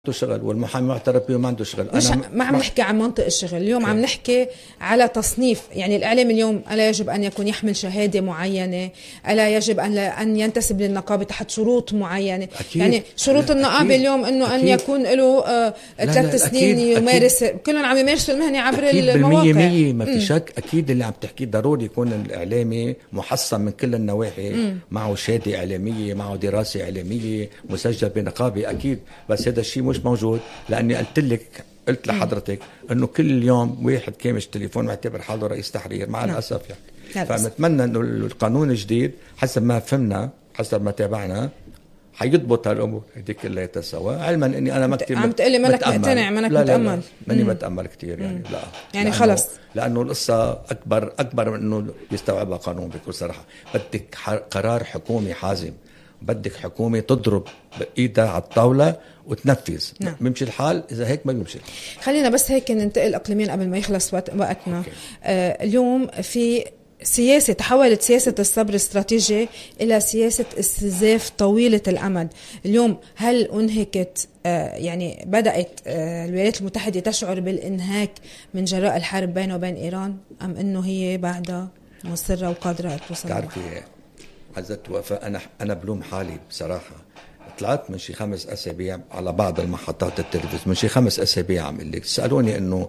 شغل والمحامي معترف به وما عنده شغل. مش ما عم نحكي عن منطق الشغل اليوم، عم نحكي على تصنيف. يعني الإعلام اليوم ألا يجب أن يكون يحمل شهادة معينة، ألا يجب أن ينتسب للنقابة تحت شروط معينة. أكيد. يعني شروط النقابة اليوم أنه أن يكون له 3 سنين يمارس، كلهم عم يمارسوا المهنة عبر المواقع. بالمية ما في شك. أكيد اللي عم تحكيه ضروري يكون الإعلامي محصن من كل النواحي، معه شهادة إعلامية، معه دراسة إعلامية، مسجل بنقابة. أكيد. بس هذا الشيء مش موجود، لأني قلت لحضرتك أنه كل يوم واحد كامش تليفون معتبر حاله رئيس تحرير مع الأسف. يعني فنتمنى أنه القانون الجديد حسب ما فهمنا، حسب ما تابعنا، حيضبط هالأمور هذه كلها سوا. علما أني أنا ما كتير عم تقلي منك مقتنع، منك متأمل. ماني بتأمل كتير يعني. لا يعني خلص، لأنه القصة أكبر من أنه يستوعبها قانون. بكل صراحة بدك قرار حكومي حازم، بدك حكومة تضرب بإيدها على الطاولة وتنفذ. نعم. بيمشي الحال. إذا هيك ما بيمشي. خلينا بس هيك ننتقل إقليميا قبل ما يخلص وقتنا. اليوم في سياسة، تحولت سياسة الصبر الاستراتيجي إلى سياسة استنزاف طويلة الأمد. اليوم هل أنهكت، يعني بدأت الولايات المتحدة تشعر بالإنهاك من جراء الحرب بينه وبين إيران، أم أنه هي بعدها مصرة وقادرة توصل؟ تعرفي عزت وفاء، أنا بلوم حالي بصراحة. طلعت من شي 5 أسابيع على بعض المحطات التلفزيون، من شي 5 أسابيع عم اللي سألوني إنه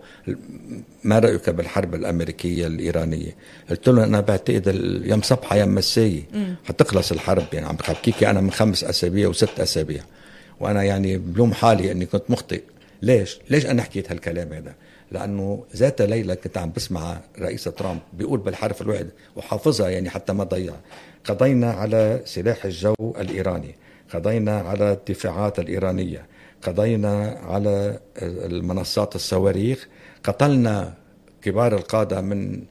ما رأيك بالحرب الأمريكية الإيرانية. قلت لهم أنا بعتقد يوم صبحة يوم مساء حتخلص الحرب. يعني عم بحكيكي أنا من 5 أسابيع و6 أسابيع، وأنا يعني بلوم حالي إني كنت مخطئ. ليش أنا حكيت هالكلام هذا؟ لأنه ذات ليلة كنت عم بسمع رئيس ترامب بيقول بالحرف الواحد وحافظها يعني حتى ما ضيع: قضينا على سلاح الجو الإيراني، قضينا على الدفاعات الإيرانية، قضينا على المنصات الصواريخ، قتلنا كبار القادة من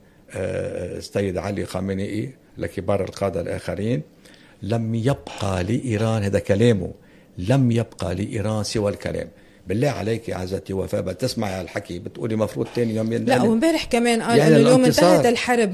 السيد علي خامنئي لكبار القادة الآخرين. لم يبقى لإيران، هذا كلامه، لم يبقى لإيران سوى الكلام. بالله عليك يا عزتي وفاء بتسمعي هالحكي بتقولي مفروض تاني يوم لا، ومبارح كمان قال يعني اليوم انتهت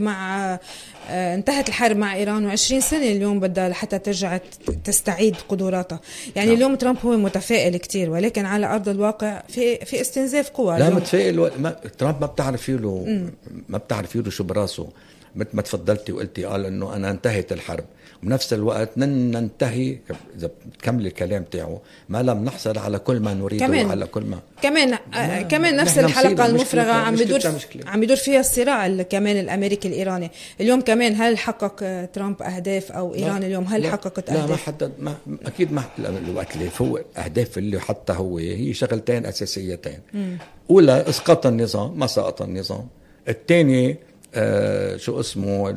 الحرب مع إيران، و20 سنة اليوم بدها لحتى ترجع تستعيد قدراتها. يعني اليوم ترامب هو متفائل كتير، ولكن على أرض الواقع في استنزاف قوى. لا متفائل ترامب ما بتعرفي له شو براسه. مثل ما تفضلتي وقلتي قال انه انا انتهت الحرب، وبنفس الوقت ننتهي اذا بتكمل الكلام تاعه ما لم نحصل على كل ما نريده وعلى كل ما كمان نفس الحلقة المفرغة عم بيدور فيها الصراع كمان الامريكي الايراني. اليوم كمان هل حقق ترامب اهداف او ايران اليوم هل حققت اهداف؟ لا ما حدد، اكيد ما الوقت اللي فوق اهداف اللي حتى هي شغلتين اساسيتين. اولى اسقاط النظام، ما سقط النظام. الثاني شو اسمه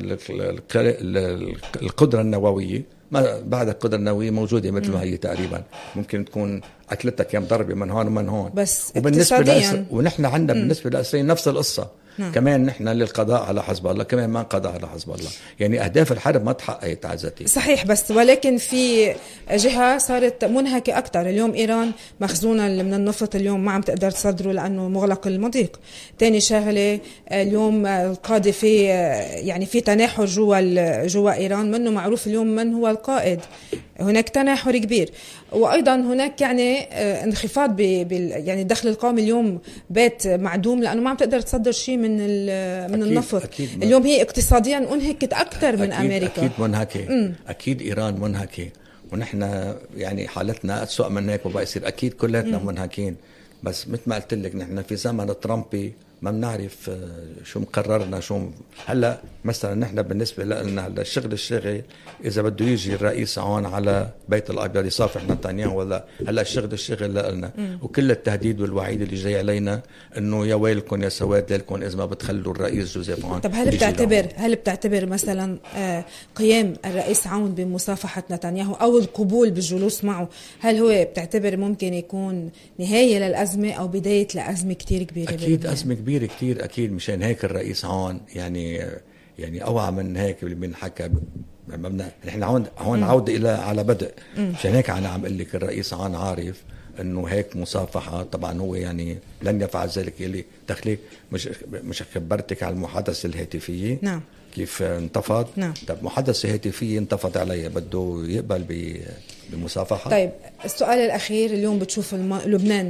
القدرة النووية. ما بعد القدرة النووية موجودة مثل ما هي تقريبا، ممكن تكون أكلتها كم ضربة من هون ومن هون. بس وبالنسبة ونحن عندنا بالنسبة للأسرين نفس القصة. كمان نحن للقضاء على حزب الله، كمان ما قضى على حزب الله. يعني أهداف الحرب ما تحققت عزتي. صحيح، بس ولكن في جهة صارت منهكة أكتر. اليوم إيران مخزونة من النفط اليوم ما عم تقدر تصدره لأنه مغلق المضيق. تاني شغلة اليوم القادة في تناحر جوا إيران، منه معروف اليوم من هو القائد. هناك تناحر كبير، وأيضا هناك يعني انخفاض يعني الدخل القومي اليوم بات معدوم، لأنه ما عم تقدر تصدر شيء من النفط. اليوم هي اقتصاديا انهكت أكثر من أمريكا. أكيد منهكة. أكيد إيران منهكة، ونحن يعني حالتنا أسوأ من هيك وبقى يصير. أكيد كلاتنا منهكين. بس مثل ما قلت لك نحن في زمن ترامبي ما بنعرف شو مقررنا. هلا مثلا نحن بالنسبه لنا هلا الشغل اذا بده يجي الرئيس هون على بيت الابيض يصافح نتنياهو ولا هلا الشغل لنا، وكل التهديد والوعيد اللي جاي علينا انه يا ويلكم يا سواد لكم اذا ما بتخلوا الرئيس جوزيف عون. طب هل بتعتبر مثلا قيام الرئيس عون بمصافحه نتنياهو او القبول بالجلوس معه، هل هو بتعتبر ممكن يكون نهايه للازمه او بدايه لازمه كتير كبيره؟ اكيد ازمه كبيره كتير اكيد. مشان هيك الرئيس عون يعني اوعى من هيك اللي بنحكى. نحن هون عودة الى على بدء. مشان هيك انا عم اقول لك الرئيس عون عارف انه هيك مصافحه. طبعا هو يعني لن يفعل ذلك. اللي دخلك مش خبرتك على المحادثه الهاتفيه. نعم. كيف انتفض؟ نعم. طب محادثة هاتفية انتفض علي، بده يقبل بمصافحة؟ طيب السؤال الأخير، اليوم بتشوف لبنان